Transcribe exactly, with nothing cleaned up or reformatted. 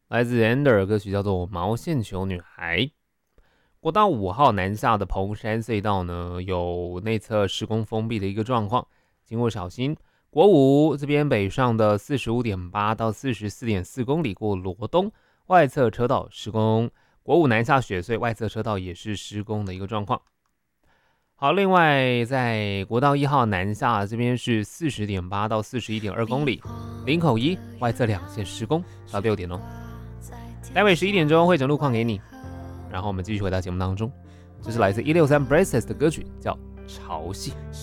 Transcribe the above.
来自 Ender 歌曲叫做《毛线球女孩》。国道五号南下的彭山隧道呢，有内侧施工封闭的一个状况，经过小心。国五这边北上的 四十五点八 到 四十四点四 公里过罗东，外侧车道施工。国五南下雪隧外侧车道也是施工的一个状况。好，另外在国道一号南下这边是 四十点八 到 四十一点二 公里，林口一外侧两线施工到六点哦。待会十一点钟会整路况给你，然后我们继续回到节目当中。这是来自一六三 Braces 的歌曲，叫《潮汐》。